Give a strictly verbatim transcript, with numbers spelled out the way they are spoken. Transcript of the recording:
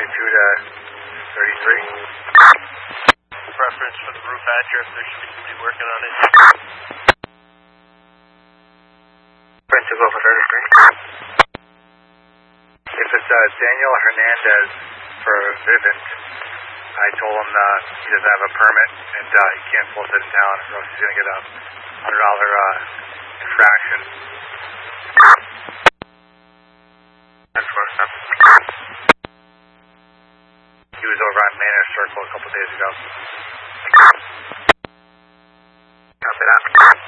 twenty-two to thirty-three. Preference for the roof address, there should be somebody working on it. Print to go for thirty-three. If it's uh, Daniel Hernandez for Vivint, I told him uh, he doesn't have a permit and uh, he can't pull it in town, or else he's going to get a one hundred dollar uh, infraction. That's close enough. He was over on Manor Circle a couple days ago. Copy that.